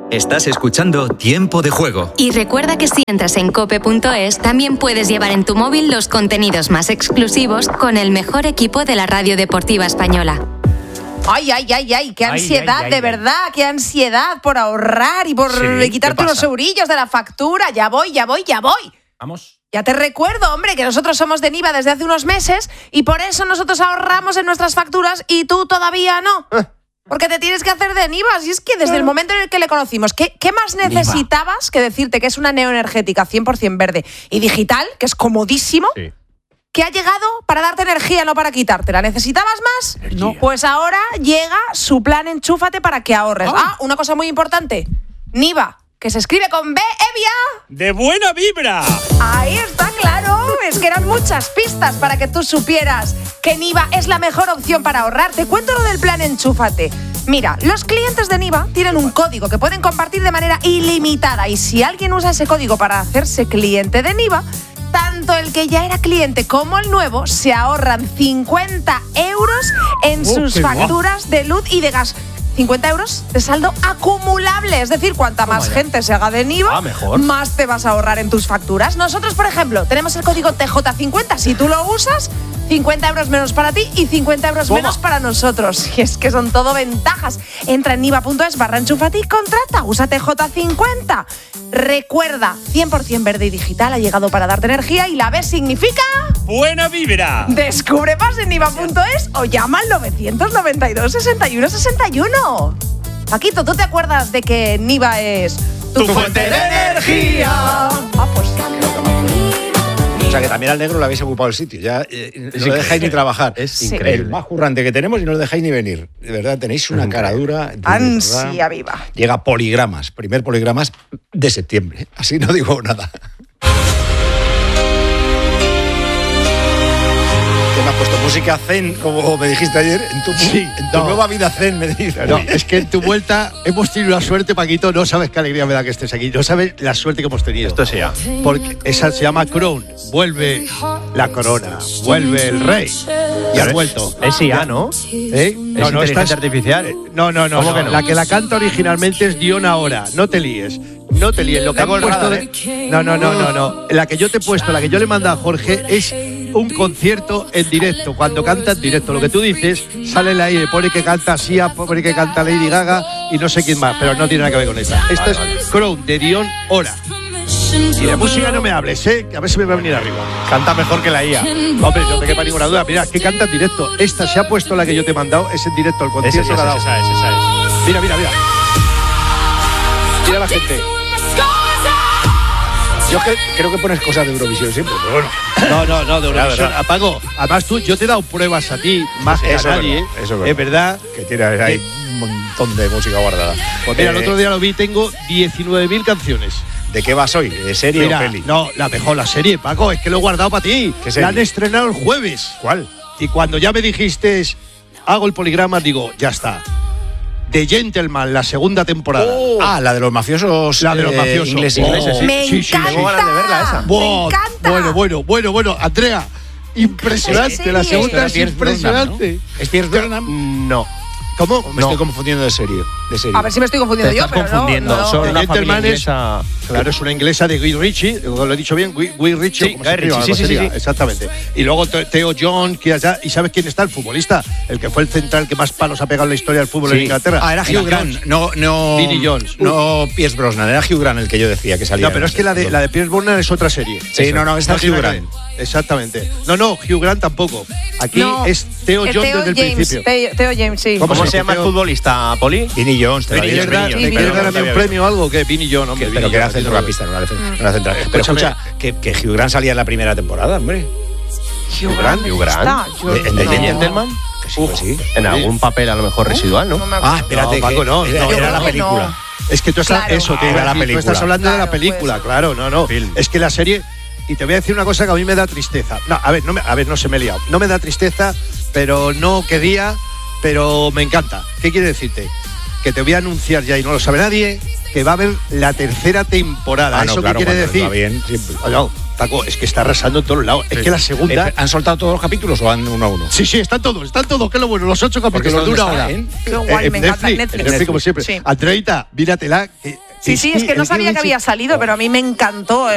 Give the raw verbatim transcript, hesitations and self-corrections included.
Estás escuchando Tiempo de Juego. Y recuerda que si entras en cope punto es, también puedes llevar en tu móvil los contenidos más exclusivos con el mejor equipo de la radio deportiva española. Ay, ay, ay, ay, qué ansiedad, ay, ay, de ay. verdad, qué ansiedad por ahorrar y por Sí, quitarte ¿qué unos pasa? eurillos de la factura. Ya voy, ya voy, ya voy. Vamos. Ya te recuerdo, hombre, que nosotros somos de Niva desde hace unos meses y por eso nosotros ahorramos en nuestras facturas y tú todavía no. Porque te tienes que hacer de Niva. Y es que desde el momento en el que le conocimos, ¿qué, qué más necesitabas que decirte que es una neoenergética cien por ciento verde y digital, que es comodísimo? Sí. Que ha llegado para darte energía, no para quitártela. ¿Necesitabas más? No. Pues ahora llega su plan Enchúfate para que ahorres. Ah, una cosa muy importante. Niva, que se escribe con B, Evia. ¡De buena vibra! Ahí está, claro. Es que eran muchas pistas para que tú supieras que Niva es la mejor opción para ahorrar. Te cuento lo del plan Enchúfate. Mira, los clientes de Niva tienen un código que pueden compartir de manera ilimitada y si alguien usa ese código para hacerse cliente de Niva, tanto el que ya era cliente como el nuevo se ahorran cincuenta euros en Oh, sus qué guay. facturas de luz y de gas. cincuenta euros de saldo acumulable. Es decir, cuanta más ya. gente se haga de Niva, Ah, mejor. más te vas a ahorrar en tus facturas. Nosotros, por ejemplo, tenemos el código T J cincuenta. Si tú lo usas, cincuenta euros menos para ti y cincuenta euros Toma. menos para nosotros. Y es que son todo ventajas. Entra en niva punto es barra enchúfate y contrata. Usa T J cincuenta. Recuerda, cien por ciento verde y digital ha llegado para darte energía y la B significa... ¡Buena vibra! Descubre más en niva punto es o llama al novecientos noventa y dos, sesenta y uno, sesenta y uno. Paquito, ¿tú te acuerdas de que Niva es ¡Tu fuente de energía! Ah, pues O sea que también al negro le habéis ocupado el sitio. Ya eh, no Es le dejáis ni trabajar. Es Sí. increíble. El más currante que tenemos y no le dejáis ni venir. De verdad, tenéis una cara dura. de ansia verdad. viva. Llega poligramas. Primer poligramas de septiembre. Así no digo nada. ¿Qué me has puesto? Música zen, como me dijiste ayer. En tu, Sí, en tu no. nueva vida zen, me dices. No, es que en tu vuelta hemos tenido una suerte, Paquito. No sabes qué alegría me da que estés aquí. No sabes la suerte que hemos tenido. Esto sí, ya. Porque esa se llama Crown. Vuelve la corona. Vuelve el rey. Y has vuelto. Es I A, ¿no? ¿Eh? Es inteligencia artificial. No, no, no. ¿Cómo no. que no? La que la canta originalmente es Dion Ahora. No te líes. No te líes. Lo que Tengo han el puesto radar, de- No, no, no, no, no. La que yo te he puesto, la que yo le mando a Jorge, es un concierto en directo. Cuando canta en directo. Lo que tú dices, sale el aire, pone que canta Sia, pone que canta Lady Gaga y no sé quién más, pero no tiene nada que ver con esta. Esto es Crown de Dion Ahora. Y de música no me hables, ¿eh? Que a ver si me va a venir arriba. Canta mejor que la I A. Hombre, no te quepa ninguna duda. Mira, que canta en directo. Esta se ha puesto la que yo te he mandado, es en directo, el Esa, concierto esa, que ha dado. esa, esa, esa es. Mira, mira, mira. Mira la gente. Yo que- creo que pones cosas de Eurovisión siempre, pero bueno. No, no, no, de Verdad, Eurovisión. verdad. Apago. Además, tú, yo te he dado pruebas a ti, más que a Eso es nadie. verdad, eso es ¿eh? Es verdad. Que tiene ahí un montón de música guardada. Pues mira, el Eh, otro día lo vi, tengo diecinueve mil canciones. ¿De qué vas hoy? ¿De serie Mira, o peli? no, la mejor, la serie, Paco, es que lo he guardado para ti. ¿Qué serie? La han estrenado el jueves. ¿Cuál? Y cuando ya me dijiste, hago el poligrama, digo, ya está. The Gentleman, la segunda temporada. Ah, la de los mafiosos. La de los eh, mafiosos. ingleses. Oh. ingleses, sí. Me sí, sí, encanta. tengo ganas de verla esa. Me Buah, encanta. Bueno, bueno, bueno, bueno. Andrea, impresionante. ¿Qué La serie? segunda es Pierce Brosnan, impresionante. ¿no? ¿Es Pierce Brosnan? No. ¿Cómo? Me estoy confundiendo de serie. De serie. A ver si me estoy confundiendo Te yo, estás pero confundiendo. no. no. Son The una familia Gentleman es- inglesa. Claro, es una inglesa de Guy Ritchie, lo he dicho bien, Guy, Guy Ritchie. Sí, ¿cómo Guy se escribe? Ritchie, sí, Algo sí, así, sí, sí. exactamente. Y luego Te- Theo John, que allá, ¿y sabes quién está? El futbolista, el que fue el central que más palos ha pegado en la historia del fútbol en Sí. Inglaterra. Ah, era Hugh Grant. Jones. No, no. Vinnie Jones. No, Pierce Brosnan. Era Hugh Grant el que yo decía que salía. No, pero es que la de, la de Pierce Brosnan es otra serie. Sí, Eso. no, no, esta es tiene Hugh nada que Grant. ver. Exactamente. No, no, Hugh Grant tampoco. Aquí No, es Theo eh, John Theo desde el James, principio. Theo, Theo James, sí. ¿Cómo ¿Cómo se se llama el Teo- futbolista, Poli? Vinnie Jones, te lo Vinnie digo. Jones, ¿Verdad? Vinnie Sí, ¿Quiere Vinnie darme un Jones. premio o algo? ¿Qué? Vinnie John, hombre. Pero Vinnie que era Jones, centrocampista, no era cent- no era central. Pero Escúchame. escucha, que, que Hugh Grant salía en la primera temporada, hombre. Hugh Grant, Hugh Grant. está, yo- De- de ¿De no. The Gentleman? Que sí, que sí. En algún papel a lo mejor residual, ¿no? No me acuerdo. Ah, espérate. No, Paco, que no, Era, no, era yo la creo que película. no. Es que tú estás, Claro. eso, te Ah, iba a la decir, tú película. estás hablando de la Claro, película, pues. claro, no, no. Film. Es que la serie, y te voy a decir una cosa que a mí me da tristeza. No, a ver, no me, a ver, no se me he liado. No me da tristeza, pero no quería, pero me encanta. ¿Qué quiere decirte? Que te voy a anunciar ya y no lo sabe nadie, que va a haber la tercera temporada. Ah, no, ¿Eso claro, qué quiere cuando decir? va bien, siempre. No, Paco, es que está arrasando en todos lados. Es que la segunda. Eh, ¿Han soltado todos los capítulos o van uno a uno? Sí, sí, están todos, están todos, que es lo bueno, los ocho Porque capítulos de ¿dónde una está, hora. eh? Qué guay, Eh, me en encanta Netflix, Netflix. en Netflix, como siempre. Sí. Andreita, míratela. que- Sí, sí, es que no sabía que había salido, pero a mí me encantó.